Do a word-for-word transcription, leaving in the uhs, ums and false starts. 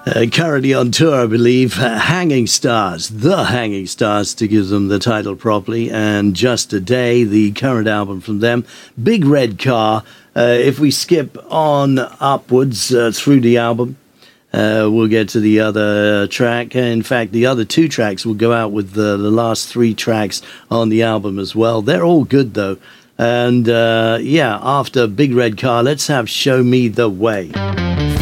Uh, currently on tour, I believe, uh, Hanging Stars, The Hanging Stars, to give them the title properly, and Just a Day, the current album from them. Big Red Car. Uh, if we skip on upwards uh, through the album, uh, we'll get to the other track. In fact, the other two tracks will go out with the, the last three tracks on the album as well. They're all good, though. And, uh, yeah, after Big Red Car, let's have Show Me the Way.